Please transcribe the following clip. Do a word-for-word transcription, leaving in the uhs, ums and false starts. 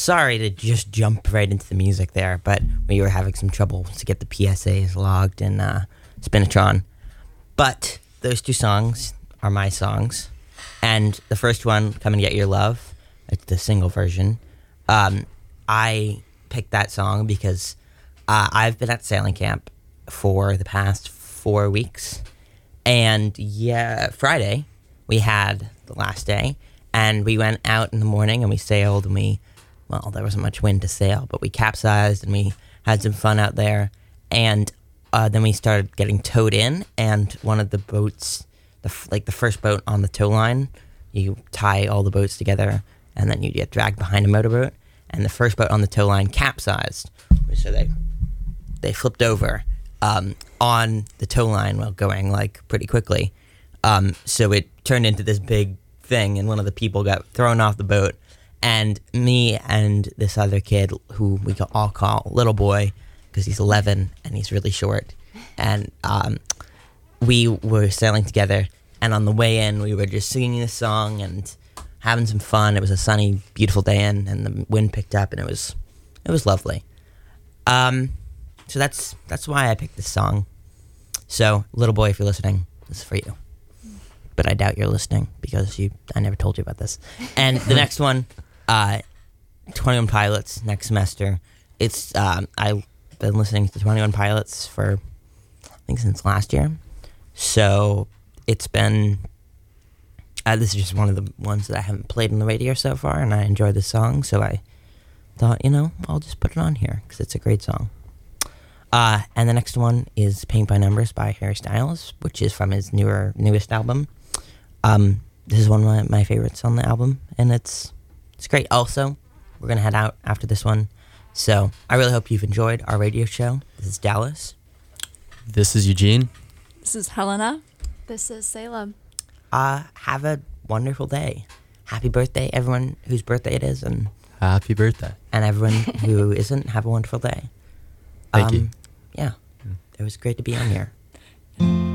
sorry to just jump right into the music there, but we were having some trouble to get the P S As logged in uh, Spinatron. But those two songs are my songs. And the first one, Come and Get Your Love, it's the single version. Um, I picked that song because uh, I've been at sailing camp for the past four weeks. And yeah, Friday, we had the last day. And we went out in the morning and we sailed and we, well, there wasn't much wind to sail, but we capsized and we had some fun out there. And uh, then we started getting towed in, and one of the boats, the f- like the first boat on the tow line, you tie all the boats together and then you get dragged behind a motorboat. And the first boat on the tow line capsized. So they they flipped over um, on the tow line while going like pretty quickly. Um, so it turned into this big thing, and one of the people got thrown off the boat. And me and this other kid, who we can all call Little Boy, because he's eleven and he's really short, and um, we were sailing together. And on the way in, we were just singing this song and having some fun. It was a sunny, beautiful day in, and the wind picked up, and it was it was lovely. Um, so that's that's why I picked this song. So, Little Boy, if you're listening, this is for you. But I doubt you're listening because you I never told you about this. And the next one, uh, Twenty One Pilots, next semester. It's um, I've been listening to Twenty One Pilots for I think since last year. So it's been. Uh, this is just one of the ones that I haven't played on the radio so far, and I enjoy the song, so I thought, you know, I'll just put it on here, because it's a great song. Uh, and the next one is Paint by Numbers by Harry Styles, which is from his newer, newest album. Um, this is one of my, my favorites on the album, and it's it's great. Also, we're going to head out after this one, so I really hope you've enjoyed our radio show. This is Dallas. This is Eugene. This is Helena. This is Salem. Uh, have a wonderful day. Happy birthday, everyone whose birthday it is, and Happy birthday. and everyone who isn't. Have a wonderful day. Thank um, you. Yeah, it was great to be on here.